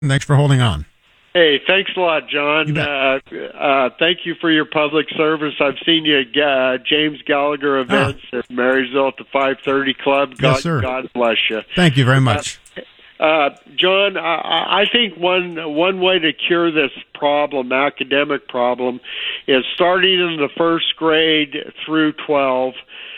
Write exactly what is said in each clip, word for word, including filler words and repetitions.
Thanks for holding on. Hey, thanks a lot, John. Uh, uh, thank you for your public service. I've seen you at uh, James Gallagher events oh. at Marysville at the five thirty Club. God, yes, sir. God bless you. Thank you very much. Uh, uh, John, I, I think one one way to cure this problem, academic problem, is starting in the first grade through twelve,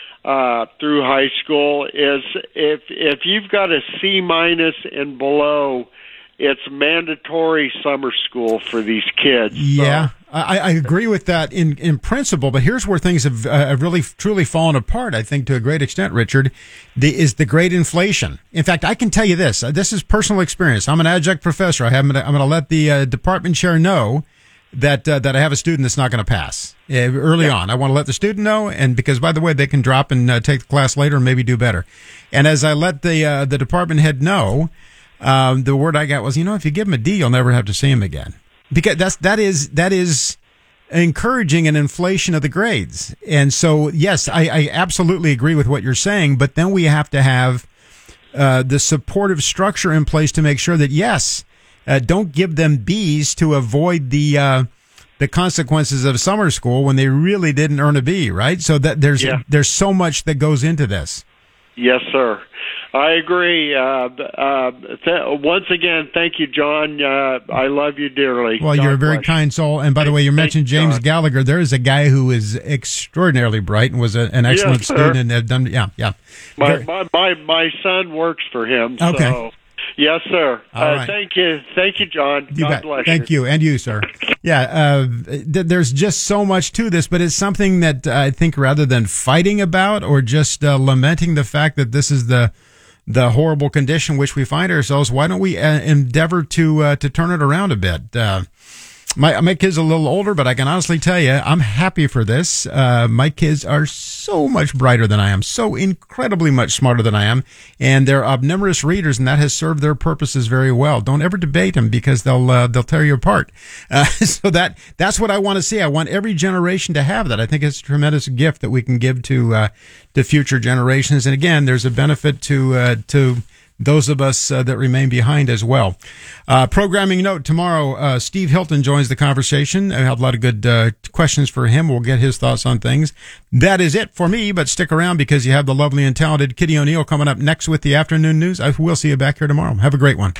uh, through high school, is if if you've got a C minus and below, it's mandatory summer school for these kids. Yeah, so. I, I agree with that in, in principle, but here's where things have, uh, have really truly fallen apart, I think, to a great extent, Richard, the, is the great inflation. In fact, I can tell you this. Uh, this is personal experience. I'm an adjunct professor. I have, I'm going to let the uh, department chair know that uh, that I have a student that's not going to pass uh, early yeah. on. I want to let the student know, and because, by the way, they can drop and uh, take the class later and maybe do better. And as I let the uh, the department head know, Um, the word I got was, you know, if you give him a D, you'll never have to see him again. Because that's, that is, that is encouraging an inflation of the grades. And so, yes, I, I absolutely agree with what you're saying, but then we have to have, uh, the supportive structure in place to make sure that, yes, uh, don't give them B's to avoid the, uh, the consequences of summer school when they really didn't earn a B, right? So that there's, yeah. there's so much that goes into this. Yes, sir. I agree. Uh, uh, th- once again, thank you, John. Uh, I love you dearly. Well, God you're a very bless. kind soul. And by the way, you mentioned James Gallagher. There is a guy who is extraordinarily bright and was a, an excellent yes, student. And have done, yeah, yeah. My, very, my my my son works for him. Okay. So. Yes, sir. All uh, right. Thank you. Thank you, John. You God bet. bless Thank you. And you, sir. Yeah, uh, th- there's just so much to this, but it's something that I think rather than fighting about or just uh, lamenting the fact that this is the the horrible condition in which we find ourselves, why don't we uh, endeavor to uh, to turn it around a bit? Uh, my my kid's a little older, but I can honestly tell you, I'm happy for this. Uh, my kids are so much brighter than I am, so incredibly much smarter than I am, and they're omnivorous readers, and that has served their purposes very well. Don't ever debate them because they'll uh, they'll tear you apart. Uh, so that that's what I want to see. I want every generation to have that. I think it's a tremendous gift that we can give to uh, to future generations. And again, there's a benefit to uh, to those of us uh, that remain behind as well. Uh, programming note, tomorrow, uh, Steve Hilton joins the conversation. I have a lot of good uh, questions for him. We'll get his thoughts on things. That is it for me, but stick around because you have the lovely and talented Kitty O'Neill coming up next with the afternoon news. I will see you back here tomorrow. Have a great one.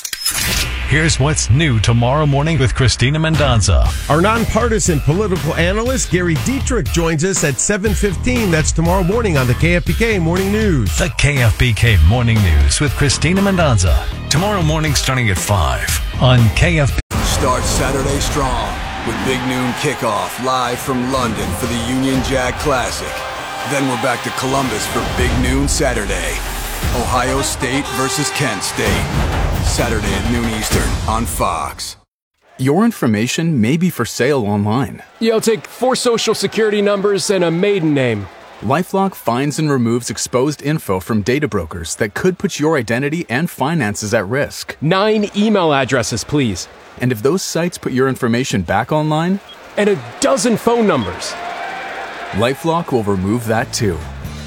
Here's what's new tomorrow morning with Christina Mendonza. Our nonpartisan political analyst, Gary Dietrich, joins us at seven fifteen. That's tomorrow morning on the K F B K Morning News. The K F B K Morning News with Christina Mendonza. Tomorrow morning starting at five on K F B K. Start Saturday strong with Big Noon Kickoff live from London for the Union Jack Classic. Then we're back to Columbus for Big Noon Saturday. Ohio State versus Kent State. Saturday at noon Eastern on Fox. Your information may be for sale online. Yeah, I'll take four social security numbers and a maiden name. LifeLock finds and removes exposed info from data brokers that could put your identity and finances at risk. Nine email addresses, please. And if those sites put your information back online? And a dozen phone numbers. LifeLock will remove that too.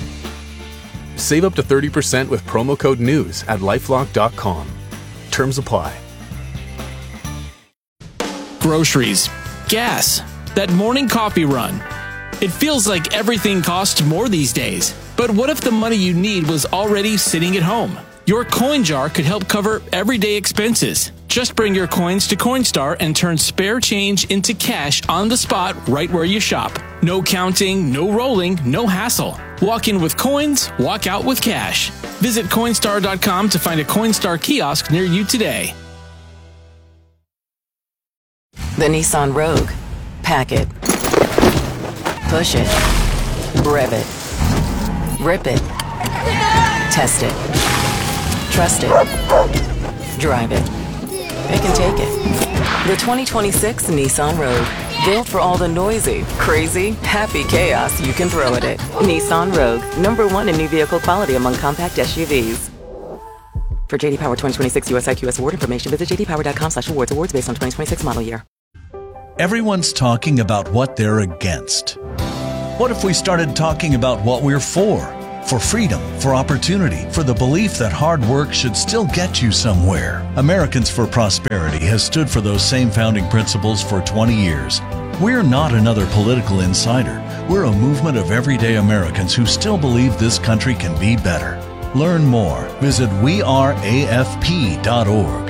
Save up to thirty percent with promo code NEWS at lifelock dot com. Terms apply. Groceries, gas, that morning coffee run. It feels like everything costs more these days. But what if the money you need was already sitting at home? Your coin jar could help cover everyday expenses. Just bring your coins to Coinstar and turn spare change into cash on the spot right where you shop. No counting, no rolling, no hassle. Walk in with coins, walk out with cash. Visit Coinstar dot com to find a Coinstar kiosk near you today. The Nissan Rogue. Pack it. Push it. Rev it. Rip it. Test it. Trust it. Drive it. It can take it. The twenty twenty-six Nissan Rogue. Built for all the noisy, crazy, happy chaos you can throw at it. Nissan Rogue. Number one in new vehicle quality among compact S U Vs. For J D Power twenty twenty-six U S I Q S award information, visit j d power dot com slash awards. Awards based on twenty twenty-six model year. Everyone's talking about what they're against. What if we started talking about what we're for? For freedom, for opportunity, for the belief that hard work should still get you somewhere. Americans for Prosperity has stood for those same founding principles for twenty years. We're not another political insider. We're a movement of everyday Americans who still believe this country can be better. Learn more. Visit we are A F P dot org.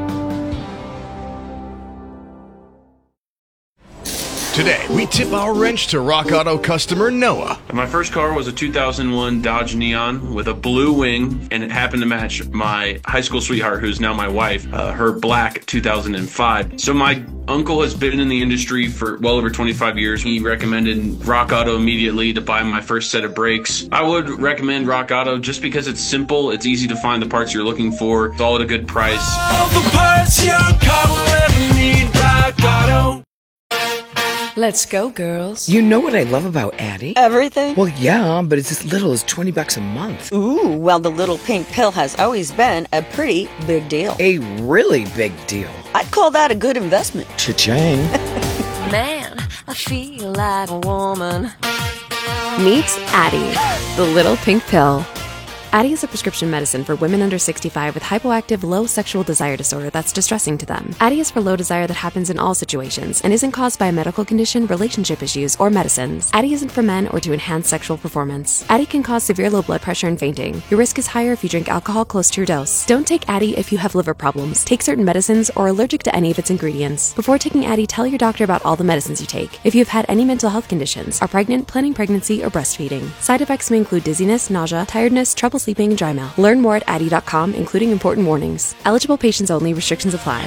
Today, we tip our wrench to Rock Auto customer Noah. My first car was a two thousand one Dodge Neon with a blue wing, and it happened to match my high school sweetheart, who's now my wife, uh, her black two thousand five. So my uncle has been in the industry for well over twenty-five years. He recommended Rock Auto immediately to buy my first set of brakes. I would recommend Rock Auto just because it's simple, it's easy to find the parts you're looking for, it's all at a good price. All the parts your car will ever need, Rock Auto. Let's go, girls. You know what I love about Addie? Everything? Well, yeah, but it's as little as twenty bucks a month. Ooh, well, the little pink pill has always been a pretty big deal. A really big deal. I'd call that a good investment. Cha-ching. Man, I feel like a woman. Meet Addie, the little pink pill. Addie is a prescription medicine for women under sixty-five with hypoactive low sexual desire disorder that's distressing to them. Addie is for low desire that happens in all situations and isn't caused by a medical condition, relationship issues, or medicines. Addie isn't for men or to enhance sexual performance. Addie can cause severe low blood pressure and fainting. Your risk is higher if you drink alcohol close to your dose. Don't take Addie if you have liver problems, take certain medicines, or are allergic to any of its ingredients. Before taking Addie, tell your doctor about all the medicines you take. If you have had any mental health conditions, are pregnant, planning pregnancy, or breastfeeding. Side effects may include dizziness, nausea, tiredness, trouble sleeping, and dry mouth. Learn more at addie dot com, including important warnings. Eligible patients only. Restrictions apply.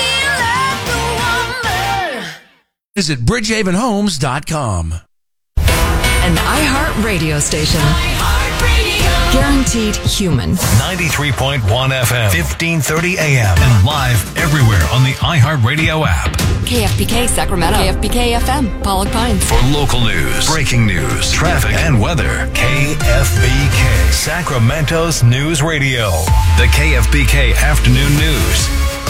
Visit bridge haven homes dot com. An iHeart radio station. iHeart Guaranteed human. ninety-three point one F M, fifteen thirty A M, and live everywhere on the iHeartRadio app. K F B K Sacramento. K F B K F M, Pollock Pines. For local news, breaking news, traffic, and weather, K F B K, Sacramento's News Radio. The K F B K Afternoon News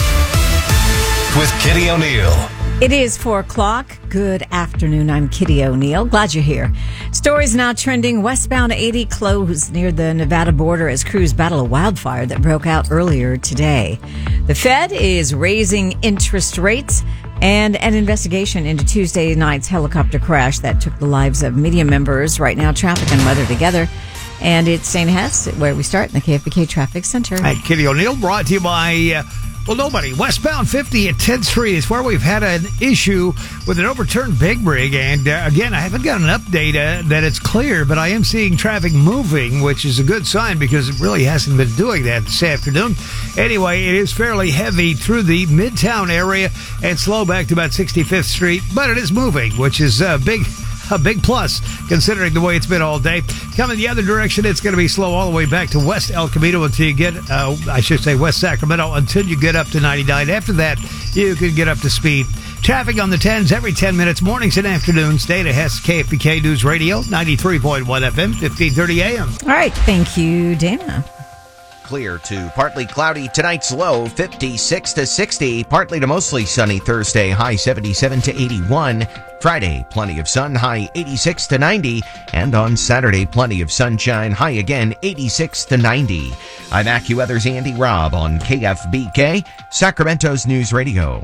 with Kitty O'Neill. It is four o'clock. Good afternoon. I'm Kitty O'Neill. Glad you're here. Stories now trending. Westbound eighty closed near the Nevada border as crews battle a wildfire that broke out earlier today. The Fed is raising interest rates, and an investigation into Tuesday night's helicopter crash that took the lives of media members. Right now, traffic and weather together. And it's Saint Hess, where we start in the K F B K Traffic Center. Hi, Kitty O'Neill, brought to you by... Uh, Well, nobody. Westbound fifty at tenth Street is where we've had an issue with an overturned big rig. And uh, again, I haven't got an update uh, that it's clear, but I am seeing traffic moving, which is a good sign because it really hasn't been doing that this afternoon. Anyway, it is fairly heavy through the Midtown area and slow back to about sixty-fifth Street, but it is moving, which is a big... A big plus, considering the way it's been all day. Coming the other direction, it's going to be slow all the way back to West El Camino until you get, uh, I should say West Sacramento, until you get up to ninety-nine. After that, you can get up to speed. Traffic on the tens every ten minutes, mornings and afternoons. Dana Hess, K F B K News Radio, ninety-three point one F M, fifteen thirty A M. All right, thank you, Dana. Clear to partly cloudy. Tonight's low fifty-six to sixty. Partly to mostly sunny Thursday. High seventy-seven to eighty-one. Friday, plenty of sun. High eighty-six to ninety. And on Saturday, plenty of sunshine. High again eighty-six to ninety. I'm AccuWeather's Andy Robb on K F B K, Sacramento's News Radio.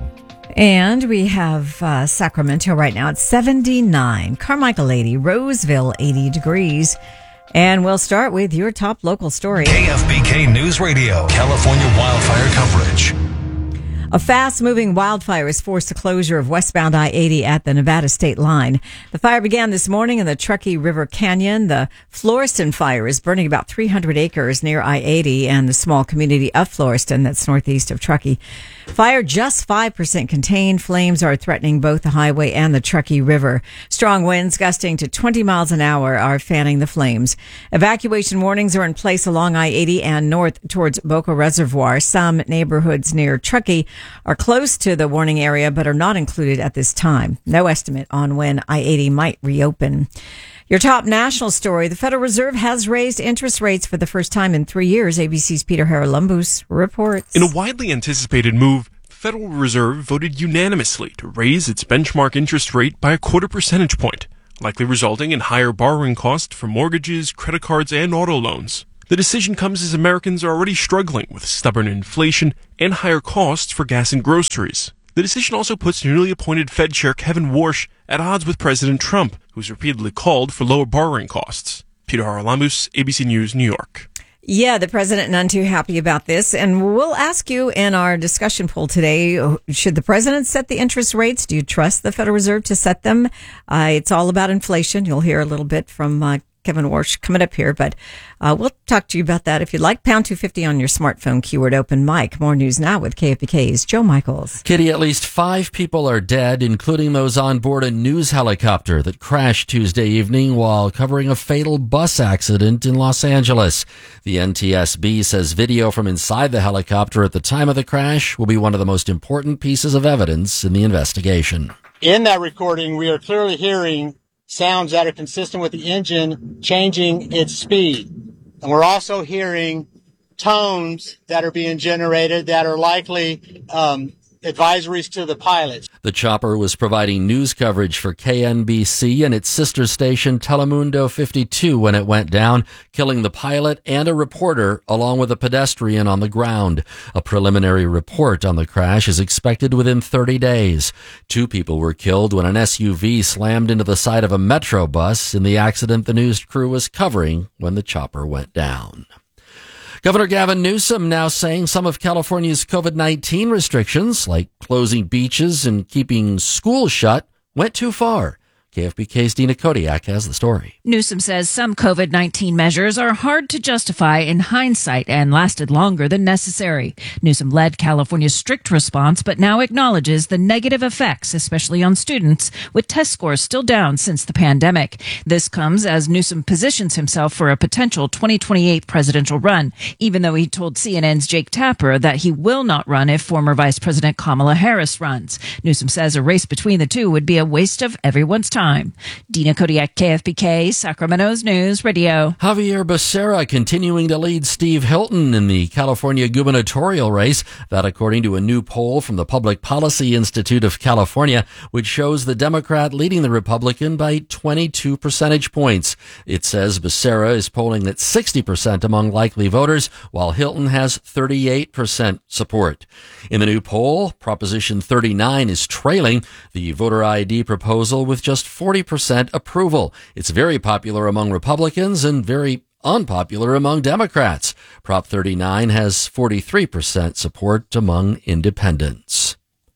And we have uh, Sacramento right now at seventy-nine. Carmichael eighty. Roseville eighty degrees. And we'll start with your top local story. K F B K News Radio, California wildfire coverage. A fast-moving wildfire has forced the closure of westbound I eighty at the Nevada state line. The fire began this morning in the Truckee River Canyon. The Floreston fire is burning about three hundred acres near I eighty and the small community of Floreston that's northeast of Truckee. Fire just five percent contained. Flames are threatening both the highway and the Truckee River. Strong winds gusting to twenty miles an hour are fanning the flames. Evacuation warnings are in place along I eighty and north towards Boca Reservoir. Some neighborhoods near Truckee are close to the warning area but are not included at this time. No estimate on when I eighty might reopen. Your top national story, the Federal Reserve has raised interest rates for the first time in three years. A B C's Peter Haralambous reports. In a widely anticipated move, the Federal Reserve voted unanimously to raise its benchmark interest rate by a quarter percentage point. likely resulting in higher borrowing costs for mortgages, credit cards, and auto loans. The decision comes as Americans are already struggling with stubborn inflation and higher costs for gas and groceries. The decision also puts newly appointed Fed Chair Kevin Warsh at odds with President Trump, who's repeatedly called for lower borrowing costs. Peter Haralamus, A B C News, New York. Yeah, the president none too happy about this. And we'll ask you in our discussion poll today, should the president set the interest rates? Do you trust the Federal Reserve to set them? Uh, it's all about inflation. You'll hear a little bit from uh, Kevin Warsh coming up here, but uh, we'll talk to you about that if you'd like. Pound two fifty on your smartphone, keyword open mic. More news now with K F B K's Joe Michaels. Kitty, at least five people are dead, including those on board a news helicopter that crashed Tuesday evening while covering a fatal bus accident in Los Angeles. The N T S B says video from inside the helicopter at the time of the crash will be one of the most important pieces of evidence in the investigation. In that recording, we are clearly hearing sounds that are consistent with the engine changing its speed. And we're also hearing tones that are being generated that are likely um, advisories to the pilots. The chopper was providing news coverage for K N B C and its sister station Telemundo fifty-two when it went down, killing the pilot and a reporter along with a pedestrian on the ground. A preliminary report on the crash is expected within thirty days. Two people were killed when an S U V slammed into the side of a Metro bus in the accident the news crew was covering when the chopper went down. Governor Gavin Newsom now saying some of California's COVID nineteen restrictions, like closing beaches and keeping schools shut, went too far. K F B K's Dina Kodiak has the story. Newsom says some COVID nineteen measures are hard to justify in hindsight and lasted longer than necessary. Newsom led California's strict response, but now acknowledges the negative effects, especially on students, with test scores still down since the pandemic. This comes as Newsom positions himself for a potential twenty twenty-eight presidential run, even though he told C N N's Jake Tapper that he will not run if former Vice President Kamala Harris runs. Newsom says a race between the two would be a waste of everyone's time. Dina Kodiak, K F B K, Sacramento's News Radio. Javier Becerra continuing to lead Steve Hilton in the California gubernatorial race. That according to a new poll from the Public Policy Institute of California, which shows the Democrat leading the Republican by twenty-two percentage points. It says Becerra is polling at sixty percent among likely voters, while Hilton has thirty-eight percent support. In the new poll, Proposition thirty-nine is trailing the voter I D proposal with just forty percent approval. It's very popular among Republicans and very unpopular among Democrats. Prop thirty-nine has forty-three percent support among independents.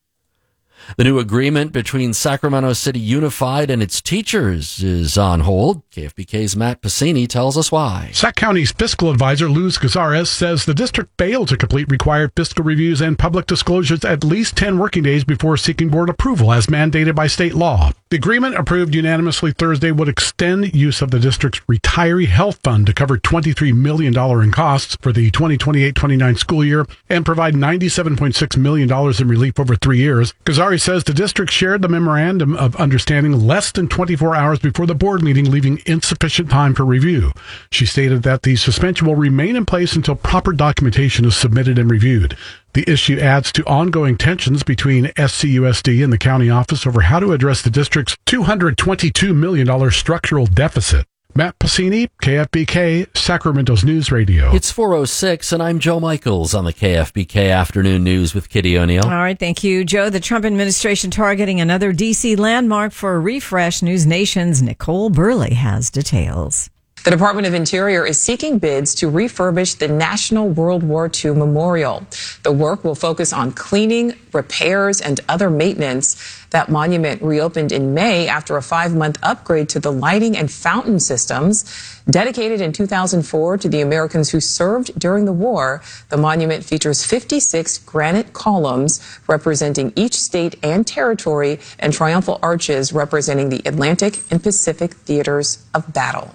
The new agreement between Sacramento City Unified and its teachers is on hold. K F B K's Matt Pacini tells us why. Sac County's fiscal advisor, Luz Cazares, says the district failed to complete required fiscal reviews and public disclosures at least ten working days before seeking board approval as mandated by state law. The agreement, approved unanimously Thursday, would extend use of the district's retiree health fund to cover twenty-three million dollars in costs for the twenty twenty-eight twenty-nine school year and provide ninety-seven point six million dollars in relief over three years. Cazares says the district shared the memorandum of understanding less than twenty-four hours before the board meeting, leaving insufficient time for review. She stated that the suspension will remain in place until proper documentation is submitted and reviewed. The issue adds to ongoing tensions between S C U S D and the county office over how to address the district's two hundred twenty-two million dollars structural deficit. Matt Pacini, K F B K, Sacramento's News Radio. It's four oh six, and I'm Joe Michaels on the K F B K Afternoon News with Kitty O'Neill. All right, thank you, Joe. The Trump administration targeting another D C landmark for a refresh. News Nation's Nicole Burley has details. The Department of Interior is seeking bids to refurbish the National World War Two Memorial. The work will focus on cleaning, repairs, and other maintenance. That monument reopened in May after a five-month upgrade to the lighting and fountain systems. Dedicated in two thousand four to the Americans who served during the war, the monument features fifty-six granite columns representing each state and territory and triumphal arches representing the Atlantic and Pacific theaters of battle.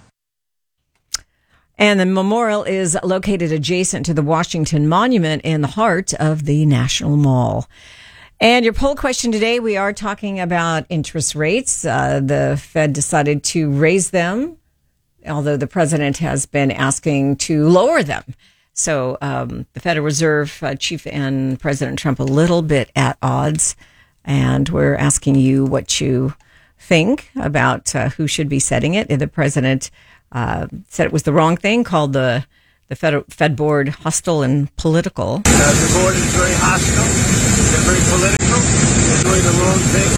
And the memorial is located adjacent to the Washington Monument in the heart of the National Mall. And your poll question today, we are talking about interest rates. Uh, the Fed decided to raise them, although the president has been asking to lower them. So um, the Federal Reserve uh, chief and President Trump a little bit at odds. And we're asking you what you think about uh, who should be setting it. The president uh, said it was the wrong thing, called the the Fed, Fed board hostile and political. Uh, the board is very hostile. They're very political. They're doing the wrong thing.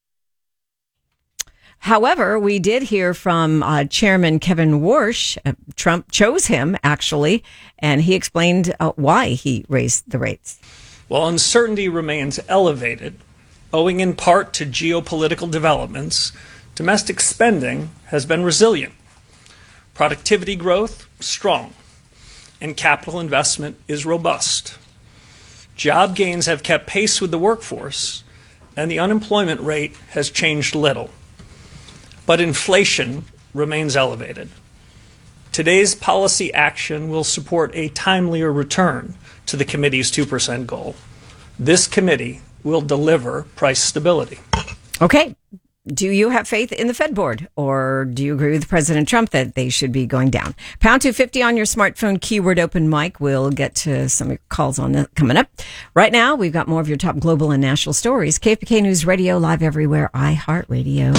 However, we did hear from uh, Chairman Kevin Warsh. Uh, Trump chose him, actually, and he explained uh, why he raised the rates. While uncertainty remains elevated, owing in part to geopolitical developments, domestic spending has been resilient. Productivity growth, strong, and capital investment is robust. Job gains have kept pace with the workforce, and the unemployment rate has changed little. But inflation remains elevated. Today's policy action will support a timelier return to the committee's two percent goal. This committee will deliver price stability. Okay. Do you have faith in the Fed board, or do you agree with President Trump that they should be going down? Pound two fifty on your smartphone, keyword open mic. We'll get to some calls on that coming up. Right now, we've got more of your top global and national stories. K F B K News Radio, live everywhere, iHeartRadio.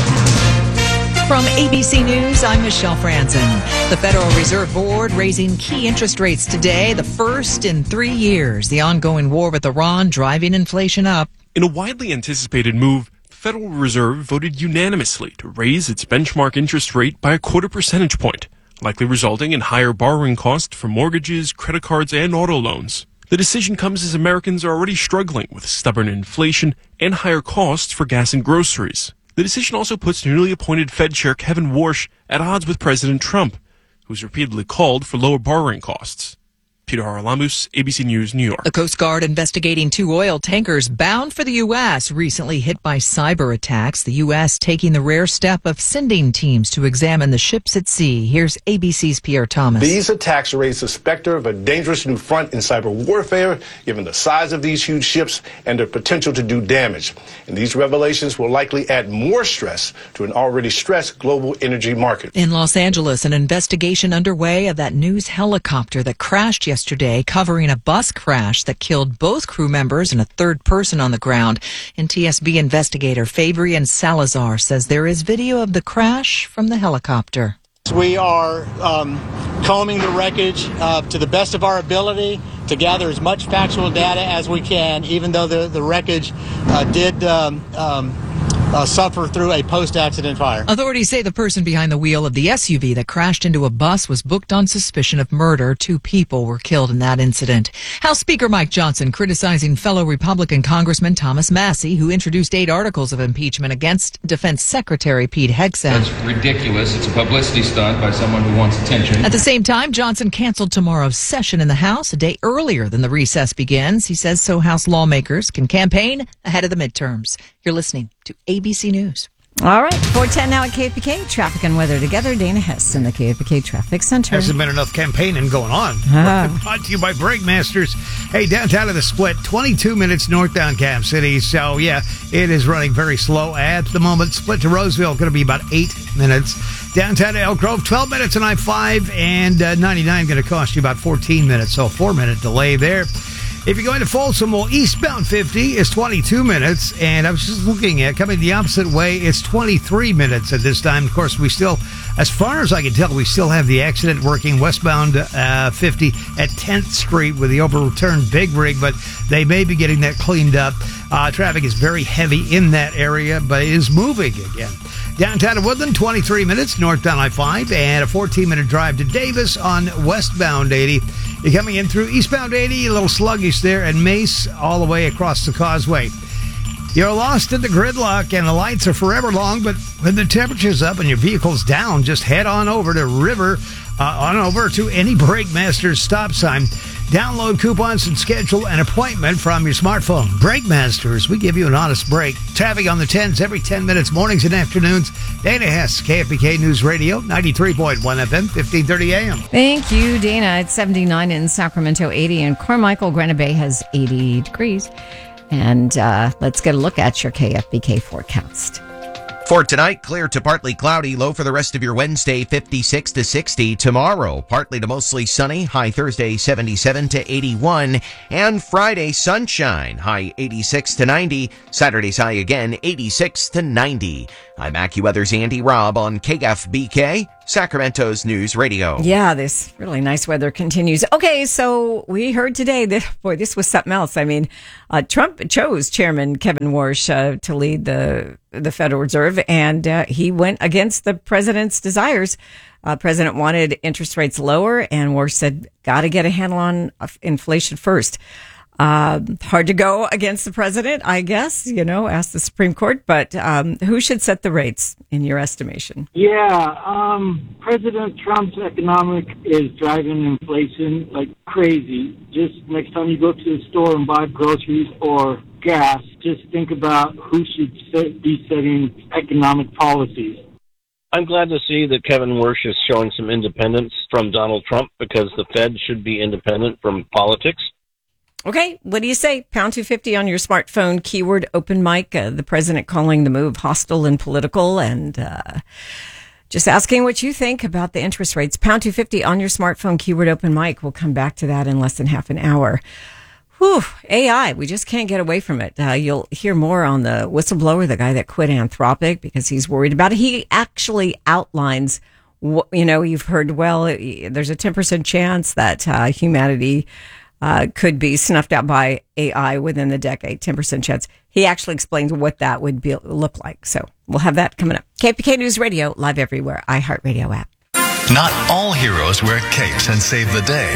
From A B C News, I'm Michelle Franzen. The Federal Reserve Board raising key interest rates today, the first in three years. The ongoing war with Iran driving inflation up. In a widely anticipated move, the Federal Reserve voted unanimously to raise its benchmark interest rate by a quarter percentage point, likely resulting in higher borrowing costs for mortgages, credit cards, and auto loans. The decision comes as Americans are already struggling with stubborn inflation and higher costs for gas and groceries. The decision also puts newly appointed Fed Chair Kevin Warsh at odds with President Trump, who's repeatedly called for lower borrowing costs. Peter Haralamus, A B C News, New York. The Coast Guard investigating two oil tankers bound for the U S recently hit by cyber attacks. The U S taking the rare step of sending teams to examine the ships at sea. Here's A B C's Pierre Thomas. These attacks raise the specter of a dangerous new front in cyber warfare, given the size of these huge ships and their potential to do damage. And these revelations will likely add more stress to an already stressed global energy market. In Los Angeles, an investigation underway of that news helicopter that crashed yesterday. Yesterday, covering a bus crash that killed both crew members and a third person on the ground. N T S B investigator Fabian Salazar says there is video of the crash from the helicopter. We are um, combing the wreckage uh, to the best of our ability to gather as much factual data as we can, even though the, the wreckage uh, did um, um, Uh, suffer through a post-accident fire. Authorities say the person behind the wheel of the S U V that crashed into a bus was booked on suspicion of murder. Two people were killed in that incident. House Speaker Mike Johnson criticizing fellow Republican Congressman Thomas Massie, who introduced eight articles of impeachment against Defense Secretary Pete Hegseth. That's ridiculous. It's a publicity stunt by someone who wants attention. At the same time, Johnson canceled tomorrow's session in the House a day earlier than the recess begins. He says so House lawmakers can campaign ahead of the midterms. You're listening to A B C News. All right, four ten now at K F B K. Traffic and weather together. Dana Hess in the K F B K Traffic Center. Hasn't been enough campaigning going on. Ah. Brought to you by Brake Masters. Hey, downtown of the Split, twenty-two minutes northbound Cam City. So, yeah, it is running very slow at the moment. Split to Roseville, going to be about eight minutes. Downtown to Elk Grove, twelve minutes on I five, and uh, ninety-nine going to cost you about fourteen minutes. So, a four-minute delay there. If you're going to Folsom, well, eastbound fifty is twenty-two minutes, and I was just looking at coming the opposite way, it's twenty-three minutes at this time. Of course, we still, as far as I can tell, we still have the accident working westbound uh, fifty at tenth Street with the overturned big rig, but they may be getting that cleaned up. Uh, traffic is very heavy in that area, but it is moving again. Downtown to Woodland, twenty-three minutes, northbound I five, and a fourteen-minute drive to Davis on westbound eighty. You're coming in through eastbound eighty, a little sluggish there, and Mace all the way across the causeway. You're lost in the gridlock, and the lights are forever long, but when the temperature's up and your vehicle's down, just head on over to River, uh, on over to any Brake Masters stop sign. Download coupons and schedule an appointment from your smartphone. Brake Masters, we give you an honest break. Traffic on the tens every ten minutes, mornings and afternoons. Dana Hess, K F B K News Radio, ninety-three point one F M, fifteen thirty A M. Thank you, Dana. It's seventy-nine in Sacramento, eighty in Carmichael. Granite Bay has eighty degrees. And uh, let's get a look at your K F B K forecast. For tonight, clear to partly cloudy, low for the rest of your Wednesday, fifty-six to sixty. Tomorrow, partly to mostly sunny, high Thursday, seventy-seven to eighty-one. And Friday, sunshine, high eighty-six to ninety. Saturday's high again, eighty-six to ninety. I'm AccuWeather's Andy Robb on K F B K, Sacramento's News Radio. Yeah, this really nice weather continues. Okay, so we heard today that, boy, this was something else. I mean, uh, Trump chose Chairman Kevin Warsh uh, to lead the the Federal Reserve, and uh, he went against the president's desires. Uh, president wanted interest rates lower, and Warsh said, got to get a handle on inflation first. Uh, hard to go against the president, I guess, you know, ask the Supreme Court. But um, who should set the rates in your estimation? Yeah, um, President Trump's economic is driving inflation like crazy. Just next time you go to the store and buy groceries or gas, just think about who should set, be setting economic policies. I'm glad to see that Kevin Warsh is showing some independence from Donald Trump, because the Fed should be independent from politics. Okay, what do you say? Pound two fifty on your smartphone, keyword open mic. Uh, the president calling the move hostile and political, and uh, just asking what you think about the interest rates. Pound two fifty on your smartphone, keyword open mic. We'll come back to that in less than half an hour. Whew, A I, we just can't get away from it. Uh, you'll hear more on the whistleblower, the guy that quit Anthropic because he's worried about it. He actually outlines, what, you know, you've heard, well, there's a ten percent chance that uh, humanity uh, could be snuffed out by A I within the decade, ten percent chance. He actually explains what that would be, look like. So we'll have that coming up. K P K News Radio, live everywhere, iHeartRadio app. Not all heroes wear capes and save the day.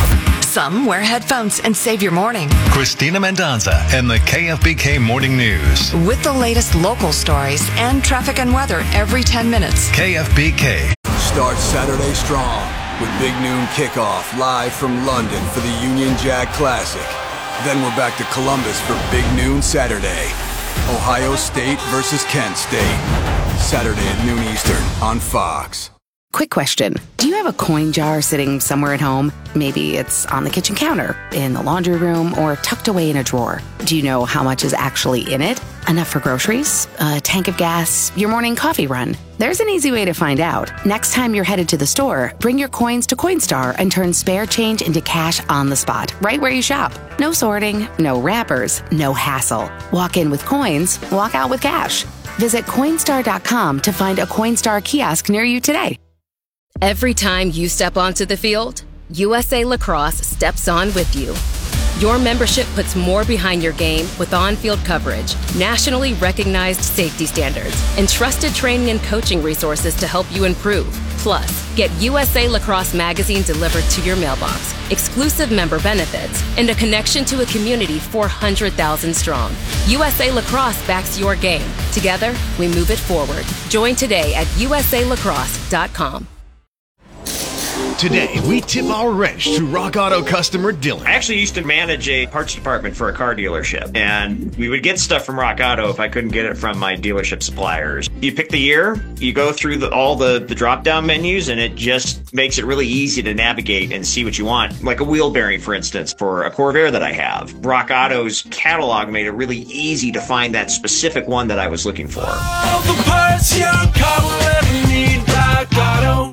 Some wear headphones and save your morning. Christina Mendonza and the K F B K Morning News. With the latest local stories and traffic and weather every ten minutes. K F B K. Start Saturday strong with Big Noon Kickoff live from London for the Union Jack Classic. Then we're back to Columbus for Big Noon Saturday. Ohio State versus Kent State. Saturday at noon Eastern on Fox. Quick question. Do you have a coin jar sitting somewhere at home? Maybe it's on the kitchen counter, in the laundry room, or tucked away in a drawer. Do you know how much is actually in it? Enough for groceries? A tank of gas? Your morning coffee run? There's an easy way to find out. Next time you're headed to the store, bring your coins to Coinstar and turn spare change into cash on the spot, right where you shop. No sorting, no wrappers, no hassle. Walk in with coins, walk out with cash. Visit Coinstar dot com to find a Coinstar kiosk near you today. Every time you step onto the field, U S A Lacrosse steps on with you. Your membership puts more behind your game with on-field coverage, nationally recognized safety standards, and trusted training and coaching resources to help you improve. Plus, get U S A Lacrosse magazine delivered to your mailbox, exclusive member benefits, and a connection to a community four hundred thousand strong. U S A Lacrosse backs your game. Together, we move it forward. Join today at U S A lacrosse dot com. Today, we tip our wrench to Rock Auto customer Dylan. I actually used to manage a parts department for a car dealership, and we would get stuff from Rock Auto if I couldn't get it from my dealership suppliers. You pick the year, you go through the, all the, the drop-down menus, and it just makes it really easy to navigate and see what you want. Like a wheel bearing, for instance, for a Corvair that I have. Rock Auto's catalog made it really easy to find that specific one that I was looking for. All the parts your car will ever need, Rock Auto.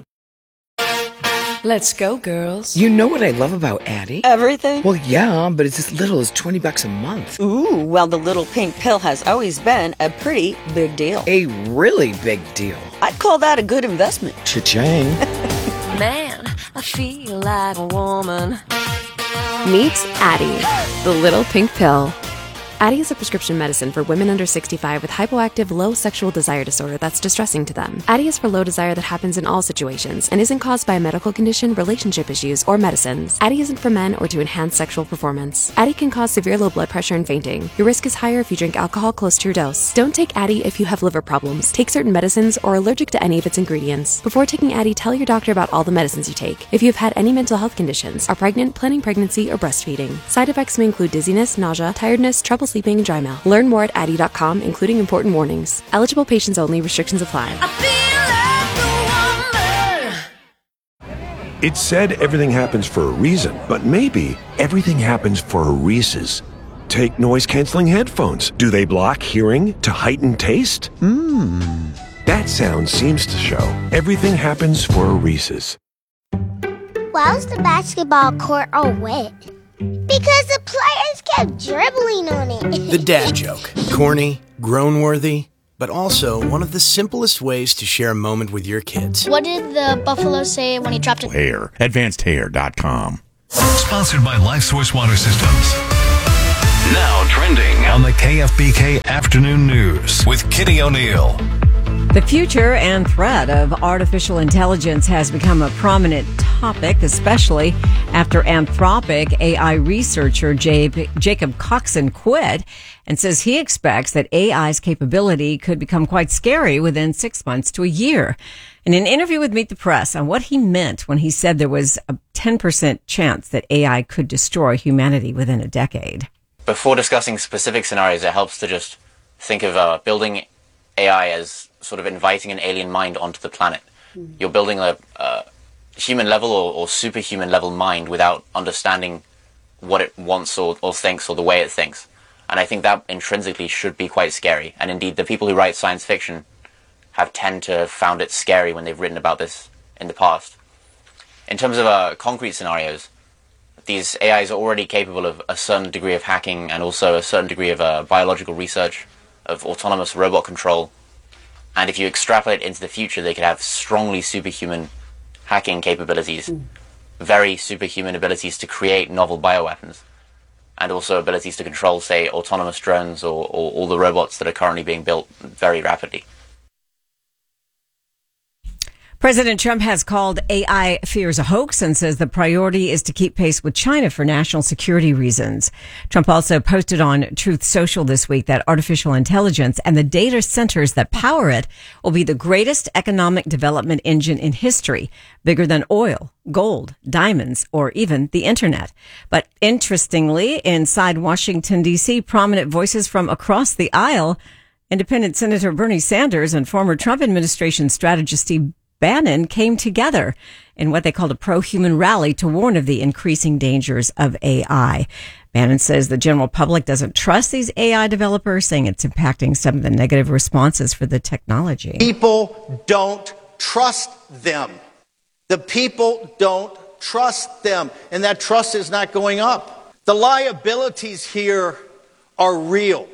Let's go, girls. You know what I love about Addie? Everything? Well, yeah, but it's as little as twenty bucks a month. Ooh, well, the little pink pill has always been a pretty big deal. A really big deal. I'd call that a good investment. Cha-ching. Man, I feel like a woman. Meet Addie, the little pink pill. Addie is a prescription medicine for women under sixty-five with hypoactive low sexual desire disorder that's distressing to them. Addie is for low desire that happens in all situations and isn't caused by a medical condition, relationship issues, or medicines. Addie isn't for men or to enhance sexual performance. Addie can cause severe low blood pressure and fainting. Your risk is higher if you drink alcohol close to your dose. Don't take Addie if you have liver problems, take certain medicines, or are allergic to any of its ingredients. Before taking Addie, tell your doctor about all the medicines you take. If you have had any mental health conditions, are pregnant, planning pregnancy, or breastfeeding. Side effects may include dizziness, nausea, tiredness, trouble sleeping, and dry mouth. Learn more at addie dot com, including important warnings. Eligible patients only. Restrictions apply. It's said everything happens for a reason, but maybe everything happens for a Reese's. take noise-canceling headphones. Do they block hearing to heighten taste? Hmm. That sound seems to show everything happens for a Reese's. Why was the basketball court all wet? Because the players kept dribbling on it. The dad joke. Corny, groan-worthy, but also one of the simplest ways to share a moment with your kids. What did the buffalo say when he dropped it? Hair. advanced hair dot com. Sponsored by LifeSource Water Systems. Now trending On the K F B K Afternoon News with Kitty O'Neill. The future and threat of artificial intelligence has become a prominent topic, especially after Anthropic A I researcher Jacob Coxon quit and says he expects that A I's capability could become quite scary within six months to a year. In an interview with Meet the Press on what he meant when he said there was a ten percent chance that A I could destroy humanity within a decade. Before discussing specific scenarios, it helps to just think of uh, building A I as sort of inviting an alien mind onto the planet. Mm. You're building a, a human level or, or superhuman level mind without understanding what it wants or, or thinks or the way it thinks. And I think that intrinsically should be quite scary. And indeed, the people who write science fiction have tend to have found it scary when they've written about this in the past. In terms of uh, concrete scenarios, these A Is are already capable of a certain degree of hacking and also a certain degree of uh, biological research, of autonomous robot control. And if you extrapolate into the future, they could have strongly superhuman hacking capabilities, mm. very superhuman abilities to create novel bioweapons, and also abilities to control, say, autonomous drones or, or all the robots that are currently being built very rapidly. President Trump has called A I fears a hoax and says the priority is to keep pace with China for national security reasons. Trump also posted on Truth Social this week that artificial intelligence and the data centers that power it will be the greatest economic development engine in history, bigger than oil, gold, diamonds, or even the internet. But interestingly, inside Washington, D C, prominent voices from across the aisle, Independent Senator Bernie Sanders and former Trump administration strategist Steve Bannon came together in what they called a pro-human rally to warn of the increasing dangers of A I. Bannon says the general public doesn't trust these A I developers, saying it's impacting some of the negative responses for the technology. People don't trust them. The people don't trust them, and that trust is not going up. The liabilities here are real.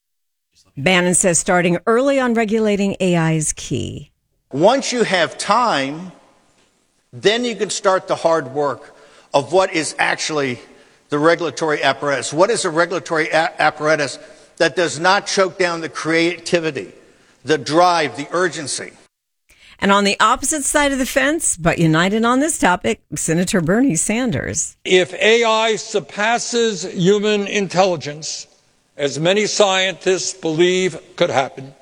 Bannon says starting early on regulating A I is key. Once you have time, then you can start the hard work of what is actually the regulatory apparatus. What is a regulatory a- apparatus that does not choke down the creativity, the drive, the urgency? And on the opposite side of the fence, but united on this topic, Senator Bernie Sanders. If A I surpasses human intelligence, as many scientists believe could happen,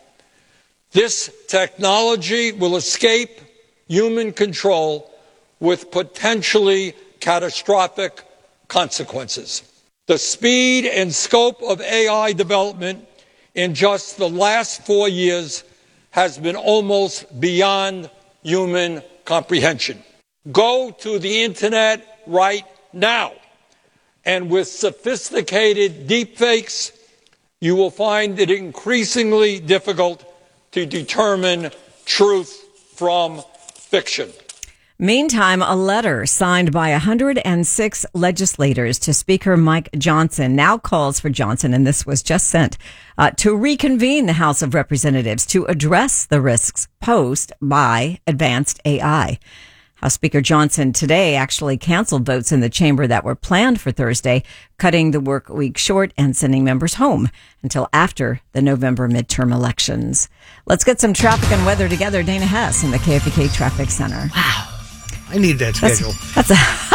this technology will escape human control with potentially catastrophic consequences. The speed and scope of A I development in just the last four years has been almost beyond human comprehension. Go to the internet right now, and with sophisticated deepfakes, you will find it increasingly difficult to determine truth from fiction. Meantime, a letter signed by one hundred six legislators to Speaker Mike Johnson now calls for Johnson, and this was just sent, uh, to reconvene the House of Representatives to address the risks posed by advanced A I. House Speaker Johnson today actually canceled votes in the chamber that were planned for Thursday, cutting the work week short and sending members home until after the November midterm elections. Let's get some traffic and weather together. Dana Hess in the K F B K Traffic Center. Wow. I need that schedule. That's, that's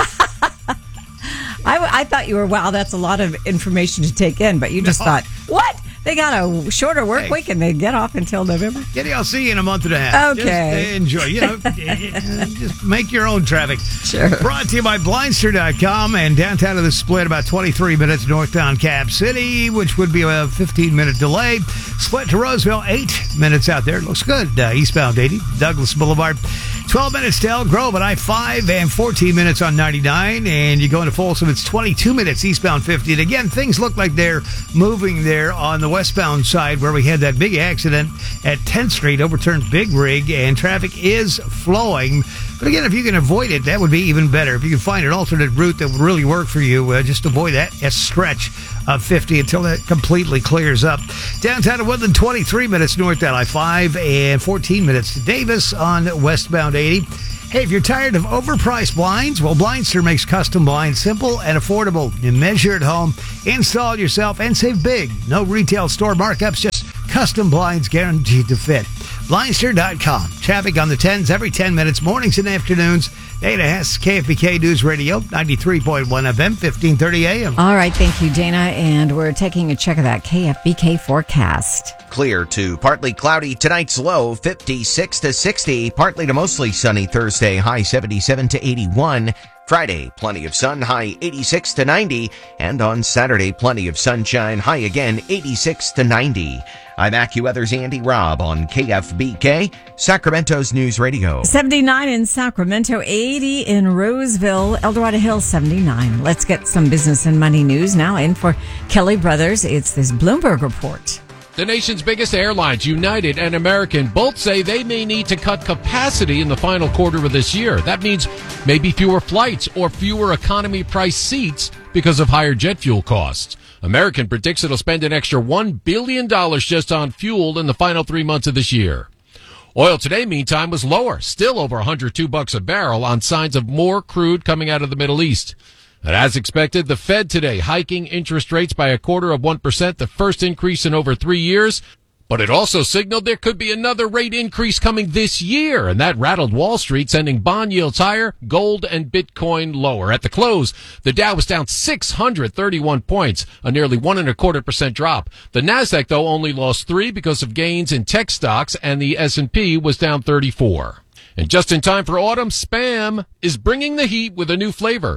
a I, I thought you were, wow, that's a lot of information to take in, but you just no. thought, what? They got a shorter work hey. week and they get off until November? Kitty, I'll see you in a month and a half. Okay. Just enjoy. You know, just make your own traffic. Sure. Brought to you by Blindster dot com and downtown of the Split, about twenty-three minutes northbound Cap City, which would be a fifteen-minute delay. Split to Roseville, eight minutes out there. Looks good. Uh, eastbound eighty, Douglas Boulevard. twelve minutes to Elk Grove at I five and fourteen minutes on ninety-nine. And you go into Folsom, it's twenty-two minutes eastbound fifty. And again, things look like they're moving there on the westbound side where we had that big accident at tenth Street, overturned Big Rig, and traffic is flowing. But again, if you can avoid it, that would be even better. If you can find an alternate route that would really work for you, uh, just avoid that a stretch of fifty until that completely clears up. Downtown to Woodland, twenty-three minutes north at I five and fourteen minutes to Davis on westbound eighty. Hey, if you're tired of overpriced blinds, well, Blindster makes custom blinds simple and affordable. You measure at home, install it yourself, and save big. No retail store markups, just custom blinds guaranteed to fit. Blindster dot com. Traffic on the tens every ten minutes, mornings and afternoons. Dana Hess, K F B K News Radio, ninety-three point one F M, fifteen thirty A M. All right, thank you, Dana. And we're taking a check of that K F B K forecast. Clear to partly cloudy. Tonight's low fifty-six to sixty. Partly to mostly sunny Thursday, high seventy-seven to eighty-one. Friday, plenty of sun, high eighty-six to ninety. And on Saturday, plenty of sunshine, high again eighty-six to ninety. I'm AccuWeather's Andy Robb on K F B K, Sacramento's News Radio. seventy-nine in Sacramento, eighty in Roseville, El Dorado Hills, seventy-nine. Let's get some business and money news now in for Kelly Brothers. It's this Bloomberg report. The nation's biggest airlines, United and American, both say they may need to cut capacity in the final quarter of this year. That means maybe fewer flights or fewer economy price seats because of higher jet fuel costs. American predicts it'll spend an extra one billion dollars just on fuel in the final three months of this year. Oil today, meantime, was lower, still over one hundred two bucks a barrel on signs of more crude coming out of the Middle East. And as expected, the Fed today hiking interest rates by a quarter of one percent, the first increase in over three years. But it also signaled there could be another rate increase coming this year, and that rattled Wall Street, sending bond yields higher, gold and Bitcoin lower. At the close, the Dow was down six hundred thirty-one points, a nearly one and a quarter percent drop. The Nasdaq, though, only lost three because of gains in tech stocks, and the S and P was down thirty-four. And just in time for autumn, Spam is bringing the heat with a new flavor.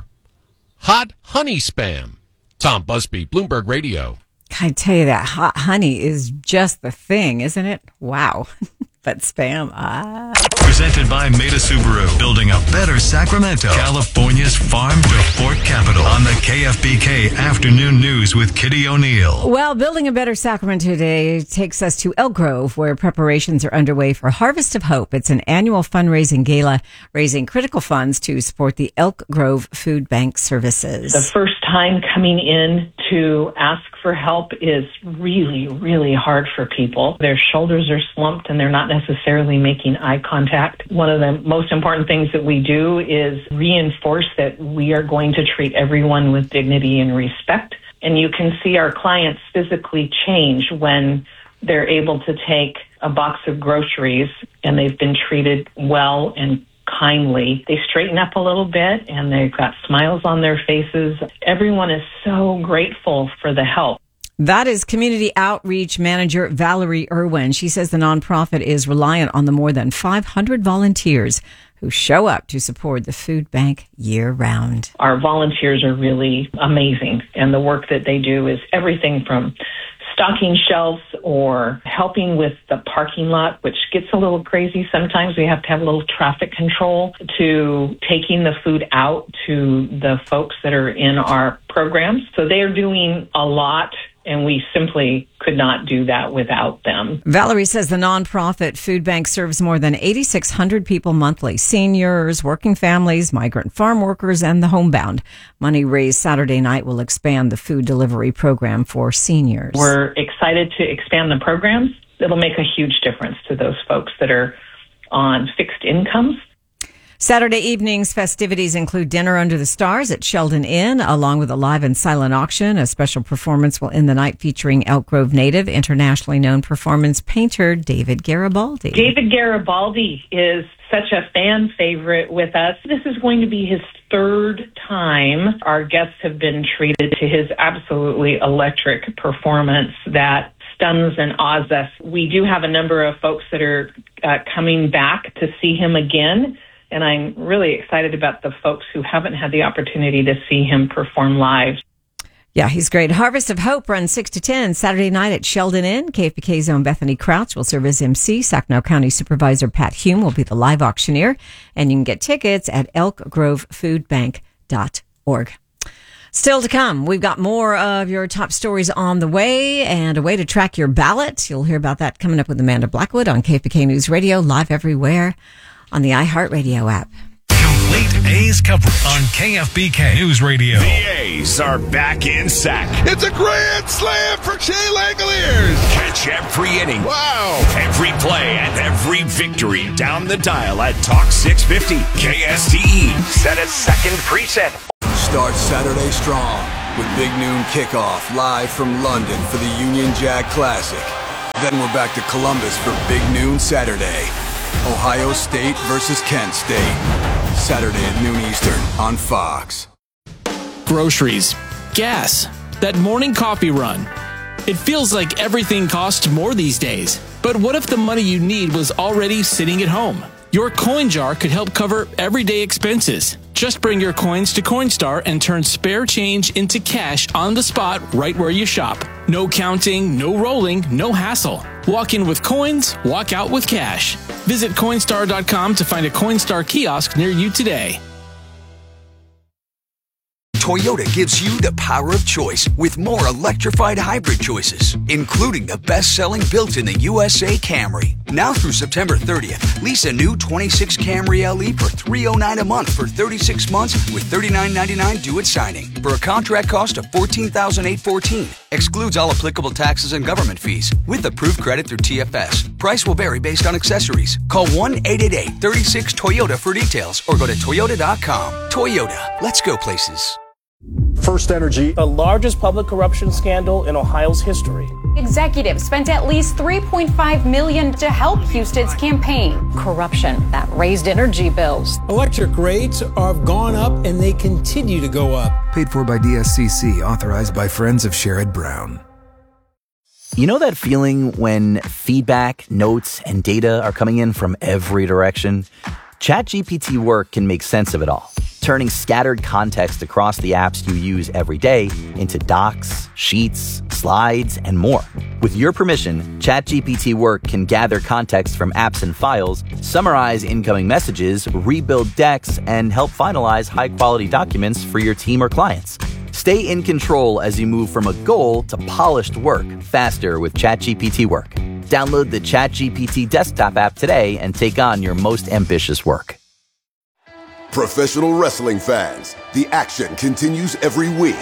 Hot honey Spam. Tom Busby, Bloomberg Radio. I tell you, that hot honey is just the thing, isn't it? Wow. But Spam, ah. Presented by Meta Subaru, building a better Sacramento, California's farm to fork capital. On the K F B K Afternoon News with Kitty O'Neill. Well, building a better Sacramento today takes us to Elk Grove, where preparations are underway for Harvest of Hope. It's an annual fundraising gala raising critical funds to support the Elk Grove Food Bank services. The first time coming in to ask for help is really, really hard for people. Their shoulders are slumped and they're not necessarily making eye contact. One of the most important things that we do is reinforce that we are going to treat everyone with dignity and respect. And you can see our clients physically change when they're able to take a box of groceries and they've been treated well and kindly. They straighten up a little bit and they've got smiles on their faces. Everyone is so grateful for the help. That is Community Outreach Manager Valerie Irwin. She says the nonprofit is reliant on the more than five hundred volunteers who show up to support the food bank year-round. Our volunteers are really amazing, and the work that they do is everything from stocking shelves or helping with the parking lot, which gets a little crazy. Sometimes we have to have a little traffic control, to taking the food out to the folks that are in our programs. So they are doing a lot, and we simply could not do that without them. Valerie says the nonprofit food bank serves more than eighty-six hundred people monthly: seniors, working families, migrant farm workers, and the homebound. Money raised Saturday night will expand the food delivery program for seniors. We're excited to expand the programs. It'll make a huge difference to those folks that are on fixed incomes. Saturday evening's festivities include dinner under the stars at Sheldon Inn, along with a live and silent auction. A special performance will end the night featuring Elk Grove native, internationally known performance painter David Garibaldi. David Garibaldi is such a fan favorite with us. This is going to be his third time. Our guests have been treated to his absolutely electric performance that stuns and awes us. We do have a number of folks that are uh, coming back to see him again. And I'm really excited about the folks who haven't had the opportunity to see him perform live. Yeah, he's great. Harvest of Hope runs six to ten Saturday night at Sheldon Inn. K F B K's own Bethany Crouch will serve as M C. Sacramento County Supervisor Pat Hume will be the live auctioneer. And you can get tickets at elk grove food bank dot org. Still to come, we've got more of your top stories on the way and a way to track your ballot. You'll hear about that coming up with Amanda Blackwood on K F B K News Radio, live everywhere on the iHeartRadio app. Complete A's coverage on K F B K News Radio. The A's are back in sack. It's a grand slam for Shea Langoliers. Catch every inning. Wow. Every play and every victory down the dial at Talk six fifty K S T E. Set a second preset. Start Saturday strong with Big Noon Kickoff live from London for the Union Jack Classic. Then we're back to Columbus for Big Noon Saturday. Ohio State versus Kent State. Saturday at noon Eastern on Fox. Groceries, gas, that morning coffee run. It feels like everything costs more these days. But what if the money you need was already sitting at home? Your coin jar could help cover everyday expenses. Just bring your coins to Coinstar and turn spare change into cash on the spot right where you shop. No counting, no rolling, no hassle. Walk in with coins, walk out with cash. Visit Coinstar dot com to find a Coinstar kiosk near you today. Toyota gives you the power of choice with more electrified hybrid choices, including the best-selling built in the U S A Camry. Now through September thirtieth, lease a new twenty-six Camry L E for three hundred nine dollars a month for thirty-six months with thirty-nine ninety-nine due at signing for a contract cost of fourteen thousand eight hundred fourteen dollars. Excludes all applicable taxes and government fees with approved credit through T F S. Price will vary based on accessories. Call one eight eight eight, three six, Toyota for details or go to Toyota dot com. Toyota, let's go places. First Energy, the largest public corruption scandal in Ohio's history. Executives spent at least three point five million dollars to help Houston's campaign. Corruption that raised energy bills. Electric rates have gone up and they continue to go up. Paid for by D S C C, authorized by Friends of Sherrod Brown. You know that feeling when feedback, notes, and data are coming in from every direction? ChatGPT Work can make sense of it all, turning scattered context across the apps you use every day into docs, sheets, slides, and more. With your permission, ChatGPT Work can gather context from apps and files, summarize incoming messages, rebuild decks, and help finalize high-quality documents for your team or clients. Stay in control as you move from a goal to polished work faster with ChatGPT Work. Download the ChatGPT desktop app today and take on your most ambitious work. Professional wrestling fans, the action continues every week.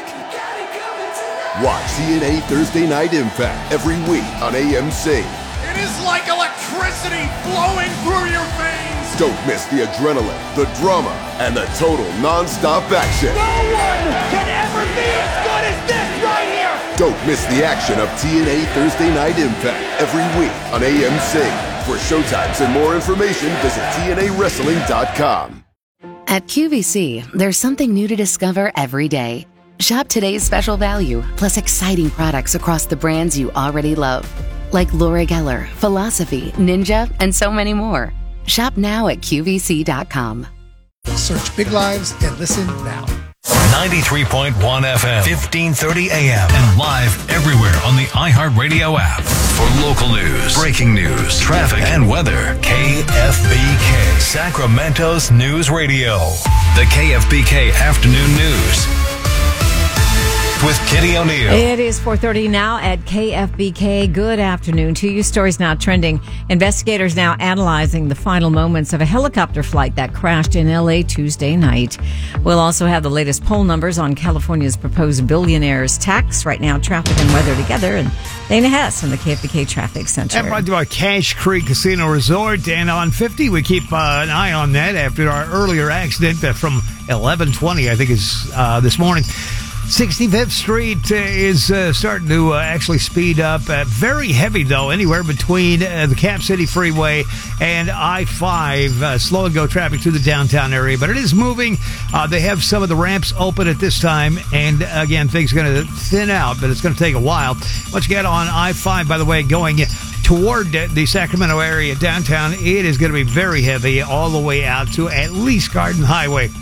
Watch T N A Thursday Night Impact every week on A M C. It is like electricity flowing through your veins. Don't miss the adrenaline, the drama, and the total non-stop action. No one can ever be as good as this right here. Don't miss the action of T N A Thursday Night Impact every week on A M C. For showtimes and more information, visit T N A wrestling dot com. At Q V C, there's something new to discover every day. Shop today's special value, plus exciting products across the brands you already love. Like Laura Geller, Philosophy, Ninja, and so many more. Shop now at Q V C dot com. Search Big Lives and listen now. ninety-three point one F M, fifteen thirty A M, and live everywhere on the iHeartRadio app. For local news, breaking news, traffic, and weather, K F B K, Sacramento's News Radio. The K F B K Afternoon News with Kitty O'Neill. It is four thirty now at K F B K. Good afternoon to you. Stories now trending. Investigators now analyzing the final moments of a helicopter flight that crashed in L A Tuesday night. We'll also have the latest poll numbers on California's proposed billionaire's tax. Right now, traffic and weather together. And Dana Hess from the K F B K Traffic Center. And brought to our Cache Creek Casino Resort. And on fifty, we keep uh, an eye on that after our earlier accident uh, from eleven twenty, I think, is uh, this morning. sixty-fifth Street uh, is uh, starting to uh, actually speed up. Uh, very heavy, though, anywhere between uh, the Cap City Freeway and I five. Uh, slow and go traffic through the downtown area, but it is moving. Uh, they have some of the ramps open at this time, and again, things are going to thin out, but it's going to take a while. Once you get on I five, by the way, going toward the Sacramento area downtown, it is going to be very heavy all the way out to at least Garden Highway.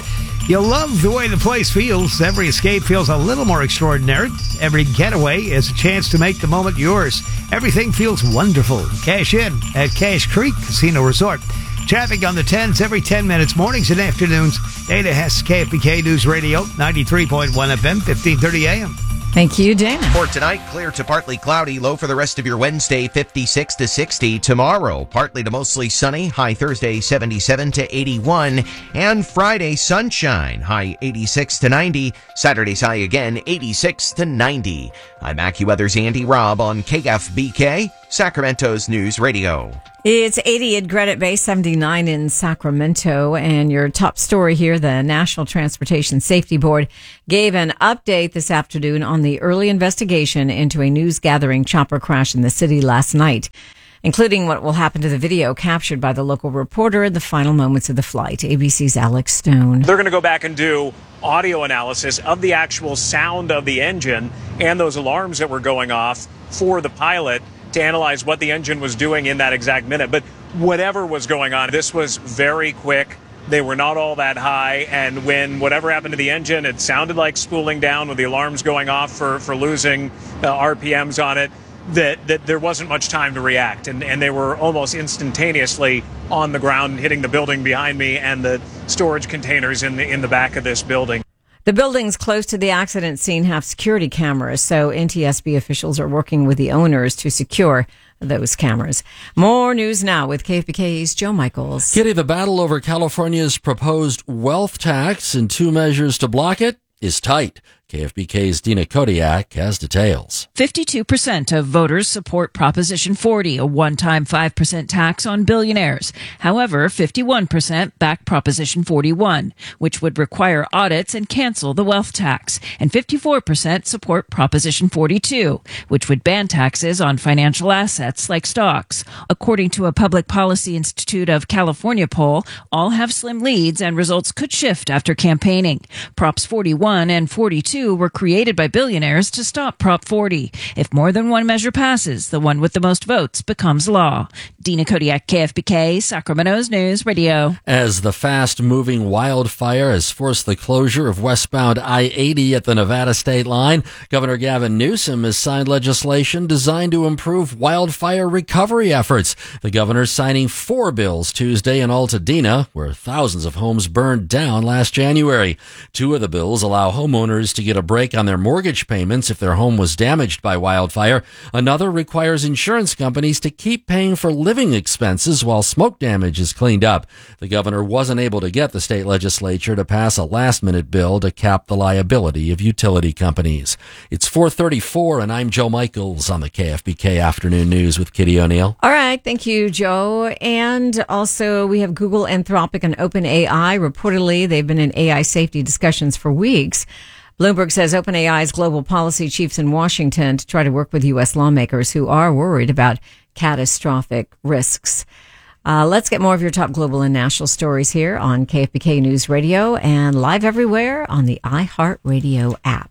You'll love the way the place feels. Every escape feels a little more extraordinary. Every getaway is a chance to make the moment yours. Everything feels wonderful. Cash in at Cache Creek Casino Resort. Traffic on the tens every ten minutes, mornings and afternoons. Dana Hess, K F B K News Radio, ninety-three point one F M, fifteen thirty A M. Thank you, Dana. For tonight, clear to partly cloudy, low for the rest of your Wednesday, fifty-six to sixty. Tomorrow, partly to mostly sunny, high Thursday, seventy-seven to eighty-one. And Friday, sunshine, high eighty-six to ninety. Saturday's high again, eighty-six to ninety. I'm AccuWeather's Andy Robb on K F B K, Sacramento's News Radio. It's eighty at Granite Bay, seventy-nine in Sacramento. And your top story here, the National Transportation Safety Board gave an update this afternoon on the early investigation into a news-gathering chopper crash in the city last night, including what will happen to the video captured by the local reporter in the final moments of the flight. A B C's Alex Stone. They're going to go back and do audio analysis of the actual sound of the engine and those alarms that were going off for the pilot to analyze what the engine was doing in that exact minute. But whatever was going on, this was very quick. They were not all that high. And when whatever happened to the engine, it sounded like spooling down with the alarms going off for, for losing uh, R P Ms on it, that, that there wasn't much time to react. And, and they were almost instantaneously on the ground, hitting the building behind me and the storage containers in the, in the back of this building. The buildings close to the accident scene have security cameras, so N T S B officials are working with the owners to secure those cameras. More news now with K F B K's Joe Michaels. Kitty, the battle over California's proposed wealth tax and two measures to block it is tight. K F B K's Dina Kodiak has details. fifty-two percent of voters support Proposition forty, a one-time five percent tax on billionaires. However, fifty-one percent back Proposition forty-one, which would require audits and cancel the wealth tax. And fifty-four percent support Proposition forty-two, which would ban taxes on financial assets like stocks. According to a Public Policy Institute of California poll, all have slim leads and results could shift after campaigning. Props forty-one and forty-two were created by billionaires to stop Prop forty. If more than one measure passes, the one with the most votes becomes law. Dina Kodiak, K F B K, Sacramento's News Radio. As the fast-moving wildfire has forced the closure of westbound I eighty at the Nevada state line, Governor Gavin Newsom has signed legislation designed to improve wildfire recovery efforts. The governor signing four bills Tuesday in Altadena, where thousands of homes burned down last January. Two of the bills allow homeowners to get a break on their mortgage payments if their home was damaged by wildfire. Another requires insurance companies to keep paying for living expenses while smoke damage is cleaned up. The governor wasn't able to get the state legislature to pass a last-minute bill to cap the liability of utility companies. It's four thirty-four, and I'm Joe Michaels on the K F B K Afternoon News with Kitty O'Neill. All right, thank you, Joe. And also, we have Google, Anthropic, and OpenAI. Reportedly, they've been in A I safety discussions for weeks. Bloomberg says OpenAI's global policy chiefs in Washington to try to work with U S lawmakers who are worried about catastrophic risks. Uh, let's get more of your top global and national stories here on K F B K News Radio and live everywhere on the iHeartRadio app.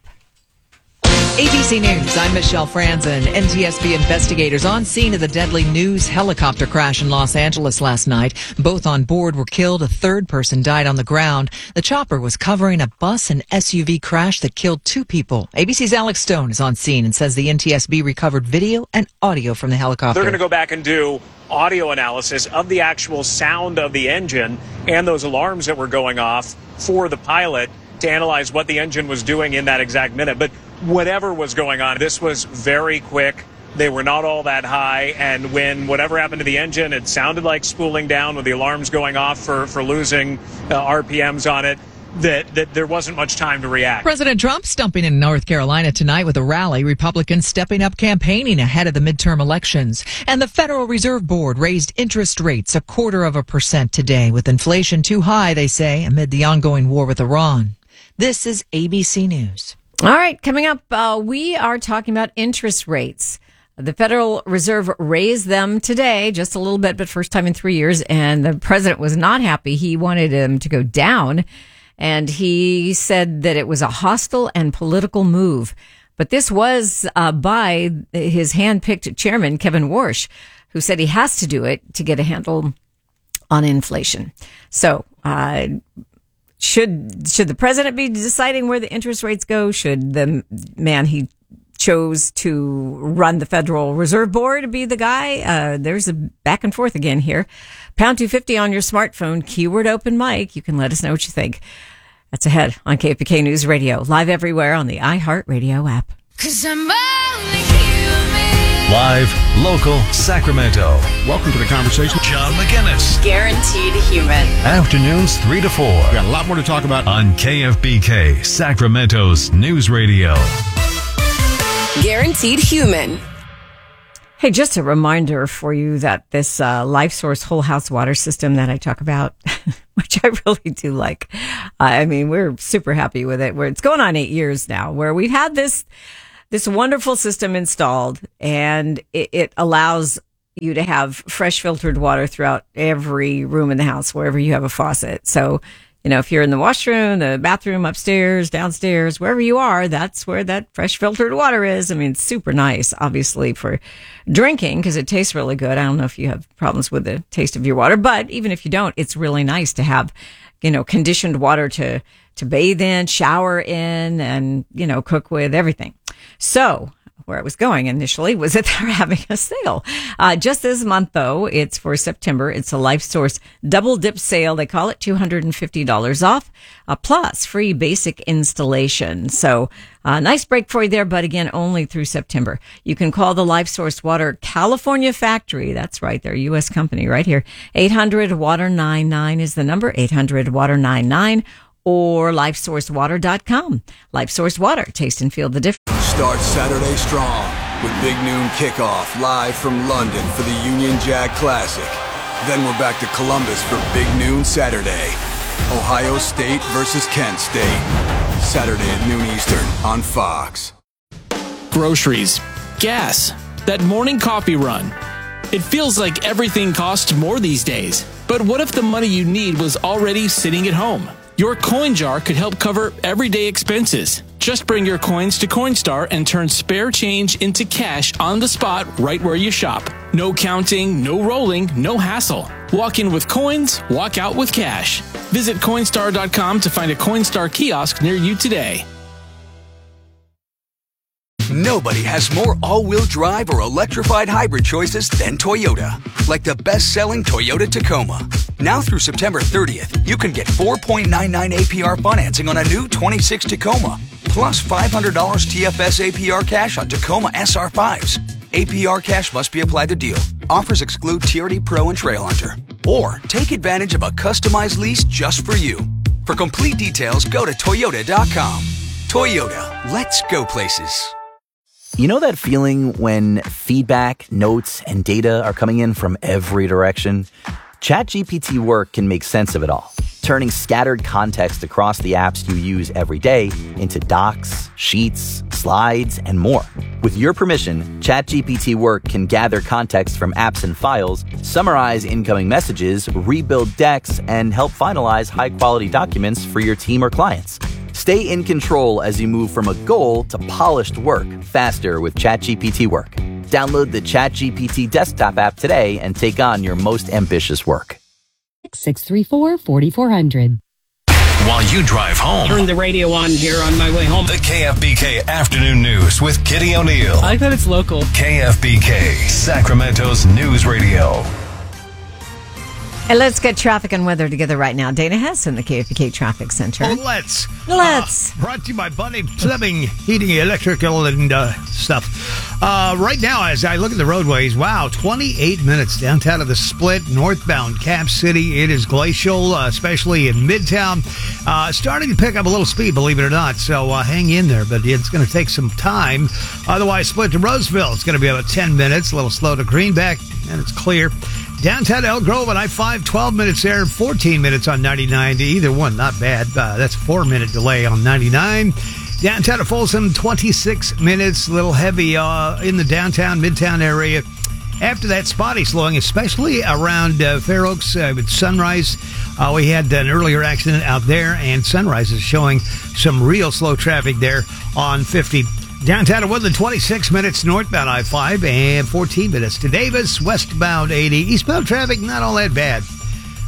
A B C News, I'm Michelle Franzen. N T S B investigators on scene of the deadly News helicopter crash in Los Angeles last night. Both on board were killed. A third person died on the ground. The chopper was covering a bus and S U V crash that killed two people. A B C's Alex Stone is on scene and says the N T S B recovered video and audio from the helicopter. They're going to go back and do audio analysis of the actual sound of the engine and those alarms that were going off for the pilot to analyze what the engine was doing in that exact minute. But whatever was going on, this was very quick. They were not all that high. And when whatever happened to the engine, it sounded like spooling down with the alarms going off for, for losing uh, R P Ms on it. That, that there wasn't much time to react. President Trump stumping in North Carolina tonight with a rally. Republicans stepping up campaigning ahead of the midterm elections. And the Federal Reserve Board raised interest rates a quarter of a percent today, with inflation too high, they say, amid the ongoing war with Iran. This is A B C News. All right, coming up, uh, we are talking about interest rates. The Federal Reserve raised them today, just a little bit, but first time in three years, and the president was not happy. He wanted them to go down, and he said that it was a hostile and political move. But this was uh, by his hand-picked chairman, Kevin Warsh, who said he has to do it to get a handle on inflation. So, uh should should the president be deciding where the interest rates go? Should the man he chose to run the Federal Reserve Board be the guy? Uh, there's a back and forth again here. Pound two fifty on your smartphone, keyword open mic. You can let us know what you think. That's ahead on K F B K News Radio, live everywhere on the iHeartRadio app. Cause I'm only human. Live, local, Sacramento. Welcome to the conversation. John McGinnis. Guaranteed human. Afternoons three to four. We got a lot more to talk about on K F B K, Sacramento's News Radio. Guaranteed human. Hey, just a reminder for you that this uh, LifeSource whole house water system that I talk about, which I really do like. Uh, I mean, we're super happy with it. Where it's going on eight years now, where we've had this this wonderful system installed, and it, it allows you to have fresh filtered water throughout every room in the house, wherever you have a faucet. So, you know, if you're in the washroom, the bathroom, upstairs, downstairs, wherever you are, that's where that fresh filtered water is. I mean, it's super nice, obviously, for drinking because it tastes really good. I don't know if you have problems with the taste of your water, but even if you don't, it's really nice to have, you know, conditioned water to, to bathe in, shower in, and, you know, cook with, everything. So where I was going initially was that they're having a sale. Uh, just this month, though, it's for September. It's a LifeSource double dip sale. They call it two hundred fifty dollars off, uh, plus free basic installation. So uh, nice break for you there, but again, only through September. You can call the LifeSource Water California factory. That's right. They're a U S company right here. eight hundred water ninety-nine is the number, eight hundred water ninety-nine, or life source water dot com. LifeSource Water. Taste and feel the difference. Start Saturday strong with Big Noon Kickoff live from London for the Union Jack Classic. Then we're back to Columbus for Big Noon Saturday. Ohio State versus Kent State. Saturday at noon Eastern on Fox. Groceries, gas, that morning coffee run. It feels like everything costs more these days. But what if the money you need was already sitting at home? Your coin jar could help cover everyday expenses. Just bring your coins to Coinstar and turn spare change into cash on the spot right where you shop. No counting, no rolling, no hassle. Walk in with coins, walk out with cash. Visit Coinstar dot com to find a Coinstar kiosk near you today. Nobody has more all-wheel drive or electrified hybrid choices than Toyota. Like the best-selling Toyota Tacoma. Now through September thirtieth, you can get four point nine nine A P R financing on a new twenty-six Tacoma. Plus five hundred dollars T F S A P R cash on Tacoma S R fives. A P R cash must be applied to deal. Offers exclude T R D Pro and Trail Hunter. Or take advantage of a customized lease just for you. For complete details, go to Toyota dot com. Toyota, let's go places. You know that feeling when feedback, notes, and data are coming in from every direction? ChatGPT Work can make sense of it all, turning scattered context across the apps you use every day into docs, sheets, slides, and more. With your permission, ChatGPT Work can gather context from apps and files, summarize incoming messages, rebuild decks, and help finalize high-quality documents for your team or clients. Stay in control as you move from a goal to polished work faster with ChatGPT Work. Download the ChatGPT desktop app today and take on your most ambitious work. six three four, four four zero zero. While you drive home, turn the radio on here on my way home. The K F B K Afternoon News with Kitty O'Neill. I like that it's local. K F B K, Sacramento's News Radio. And let's get traffic and weather together right now. Dana Hess in the K F B K Traffic Center. Oh, let's. Let's. Uh, brought to you by Bunny Plumbing, Heating, Electrical, and uh, stuff. Uh, right now, as I look at the roadways, wow, twenty-eight minutes downtown of the Split, northbound Cap City. It is glacial, uh, especially in Midtown. Uh, starting to pick up a little speed, believe it or not. So uh, hang in there, but it's going to take some time. Otherwise, Split to Roseville, it's going to be about ten minutes. A little slow to Greenback, and it's clear. Downtown Elk Grove on I five, twelve minutes there, fourteen minutes on ninety-nine to either one. Not bad. Uh, that's a four-minute delay on ninety-nine. Downtown to Folsom, twenty-six minutes. A little heavy uh, in the downtown, midtown area. After that, spotty slowing, especially around uh, Fair Oaks uh, with Sunrise. Uh, we had an earlier accident out there, and Sunrise is showing some real slow traffic there on fifty. Downtown to Woodland, twenty-six minutes northbound I five and fourteen minutes to Davis, westbound eighty. Eastbound traffic, not all that bad.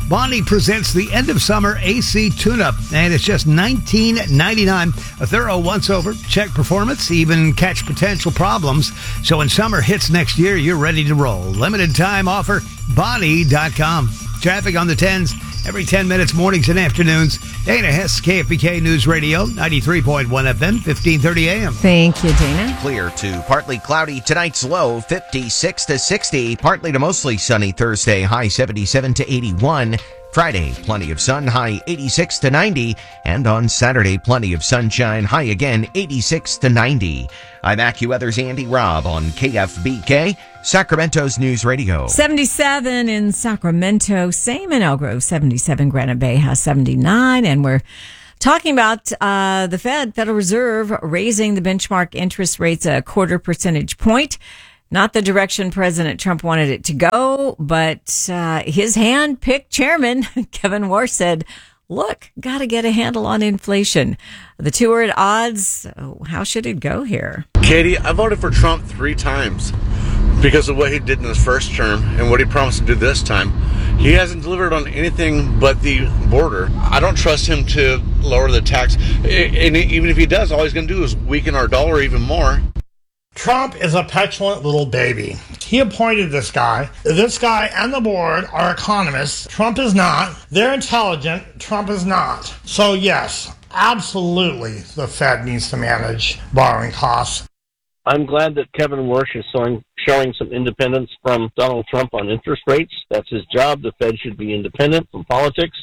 Bondi presents the end of summer A C tune-up, and it's just nineteen ninety-nine dollars. A thorough once-over, check performance, even catch potential problems. So when summer hits next year, you're ready to roll. Limited time offer, Bondi dot com. Traffic on the tens every ten minutes, mornings and afternoons. Dana Hess, K F B K News Radio, ninety-three point one F M, fifteen thirty A M. Thank you, Dana. Clear to partly cloudy. Tonight's low, fifty-six to sixty. Partly to mostly sunny Thursday, high seventy-seven to eighty-one. Friday, plenty of sun, high eighty-six to ninety. And on Saturday, plenty of sunshine, high again, eighty-six to ninety. I'm AccuWeather's Andy Robb on K F B K, Sacramento's News Radio. seventy-seven in Sacramento, same in Elk Grove, seventy-seven. Granite Bay has seventy-nine. And we're talking about uh, the Fed, Federal Reserve, raising the benchmark interest rates a quarter percentage point. Not the direction President Trump wanted it to go, but uh, his hand-picked chairman, Kevin Warsh, said, look, got to get a handle on inflation. The two are at odds. How should it go here? Katie, I voted for Trump three times because of what he did in his first term and what he promised to do this time. He hasn't delivered on anything but the border. I don't trust him to lower the tax. And even if he does, all he's going to do is weaken our dollar even more. Trump is a petulant little baby. He appointed this guy. This guy and the board are economists. Trump is not. They're intelligent. Trump is not. So yes, absolutely, the Fed needs to manage borrowing costs. I'm glad that Kevin Warsh is showing, showing some independence from Donald Trump on interest rates. That's his job. The Fed should be independent from politics.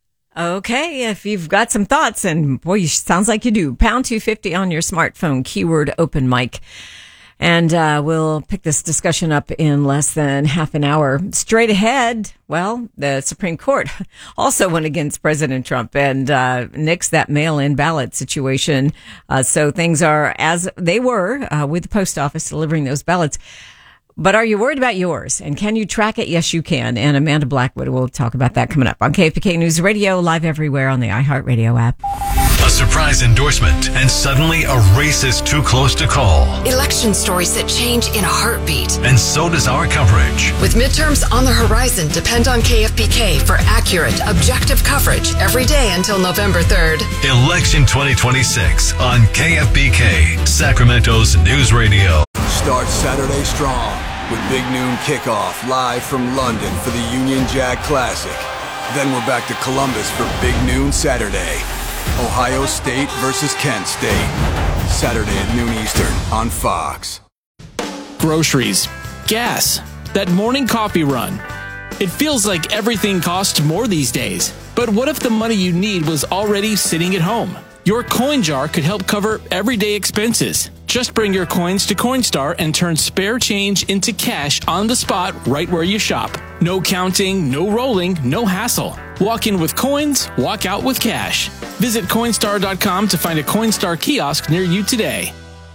Okay, if you've got some thoughts, and boy, you sounds like you do, pound two fifty on your smartphone, keyword open mic. And uh, we'll pick this discussion up in less than half an hour. Straight ahead, well, the Supreme Court also went against President Trump and uh, nixed that mail-in ballot situation. Uh, so things are as they were uh, with the post office delivering those ballots. But are you worried about yours? And can you track it? Yes, you can. And Amanda Blackwood will talk about that coming up on K F B K News Radio, live everywhere on the iHeartRadio app. A surprise endorsement, and suddenly a race is too close to call. Election stories that change in a heartbeat. And so does our coverage. With midterms on the horizon, depend on K F B K for accurate, objective coverage every day until November third. Election twenty twenty-six on K F B K, Sacramento's News Radio. Start Saturday strong with Big Noon Kickoff live from London for the Union Jack Classic. Then we're back to Columbus for Big Noon Saturday. Ohio State versus Kent State. Saturday at noon Eastern on Fox. Groceries, gas, that morning coffee run. It feels like everything costs more these days. But what if the money you need was already sitting at home? Your coin jar could help cover everyday expenses. Just bring your coins to Coinstar and turn spare change into cash on the spot right where you shop. No counting, no rolling, no hassle. Walk in with coins, walk out with cash. Visit Coinstar dot com to find a Coinstar kiosk near you today.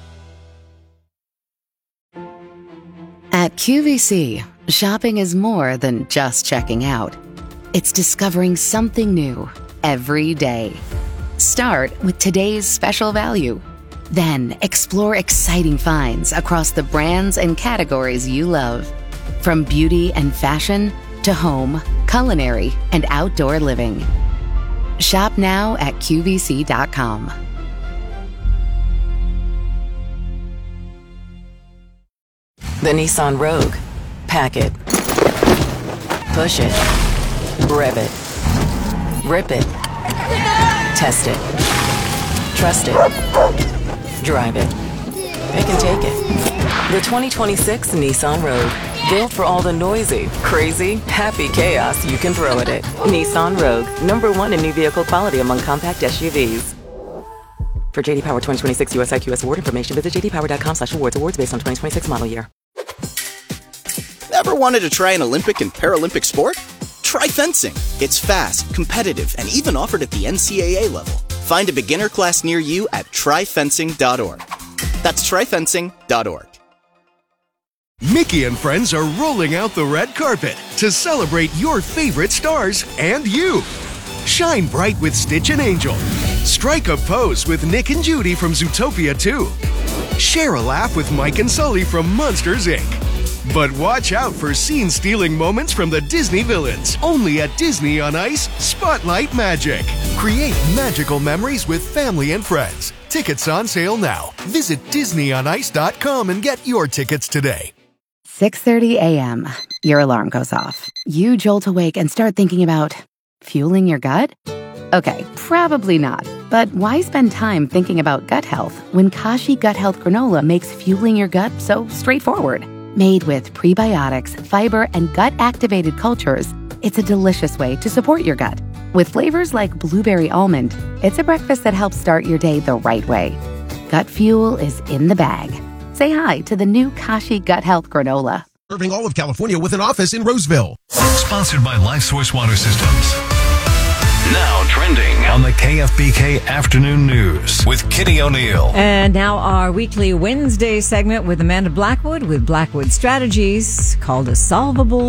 At Q V C, shopping is more than just checking out. It's discovering something new every day. Start with today's special value. Then explore exciting finds across the brands and categories you love. From beauty and fashion to home, culinary, and outdoor living. Shop now at Q V C dot com. The Nissan Rogue. Pack it. Push it. Rev it. Rip it. Test it. Trust it. Drive it. It can take it. The twenty twenty-six Nissan Rogue. Built for all the noisy, crazy, happy chaos you can throw at it. Nissan Rogue. Number one in new vehicle quality among compact S U Vs. For J D Power twenty twenty-six U S I Q S award information, visit j d power dot com slash awards. Awards based on twenty twenty-six model year. Ever wanted to try an Olympic and Paralympic sport? Try fencing. It's fast, competitive, and even offered at the N C A A level. Find a beginner class near you at try fencing dot org. That's try fencing dot org. Mickey and friends are rolling out the red carpet to celebrate your favorite stars and you. Shine bright with Stitch and Angel. Strike a pose with Nick and Judy from Zootopia two. Share a laugh with Mike and Sully from Monsters, Incorporated. But watch out for scene-stealing moments from the Disney villains. Only at Disney on Ice, Spotlight Magic. Create magical memories with family and friends. Tickets on sale now. Visit disney on ice dot com and get your tickets today. six thirty a.m. Your alarm goes off. You jolt awake and start thinking about fueling your gut? Okay, probably not. But why spend time thinking about gut health when Kashi Gut Health Granola makes fueling your gut so straightforward? Made with prebiotics, fiber, and gut-activated cultures, it's a delicious way to support your gut. With flavors like blueberry almond, it's a breakfast that helps start your day the right way. Gut fuel is in the bag. Say hi to the new Kashi Gut Health Granola. Serving all of California with an office in Roseville. Sponsored by LifeSource Water Systems. Now trending on the K F B K Afternoon News with Kitty O'Neill. And now our weekly Wednesday segment with Amanda Blackwood with Blackwood Strategies, called a solvable